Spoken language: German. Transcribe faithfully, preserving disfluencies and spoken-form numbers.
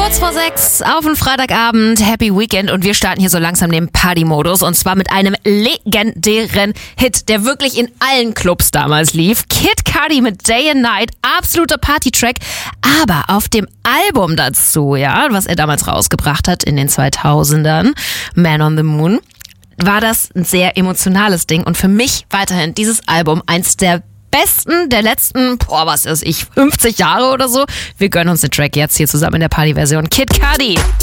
Kurz vor sechs auf den Freitagabend, Happy Weekend und wir starten hier so langsam den Party-Modus und zwar mit einem legendären Hit, der wirklich in allen Clubs damals lief. Kid Cudi mit Day and Night, absoluter Party-Track, aber auf dem Album dazu, ja, was er damals rausgebracht hat in den zweitausendern, Man on the Moon, war das ein sehr emotionales Ding und für mich weiterhin dieses Album eins der besten der letzten, boah, was ist ich, fünfzig Jahre oder so. Wir gönnen uns den Track jetzt hier zusammen in der Party-Version. Kid Cudi.